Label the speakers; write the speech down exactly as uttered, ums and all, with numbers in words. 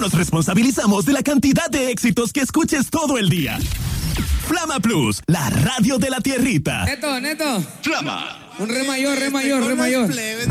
Speaker 1: nos responsabilizamos de la cantidad de éxitos que escuches todo el día. Flama Plus, la radio de la tierrita.
Speaker 2: Neto, Neto.
Speaker 1: Flama.
Speaker 2: Un re mayor, re mayor, re mayor.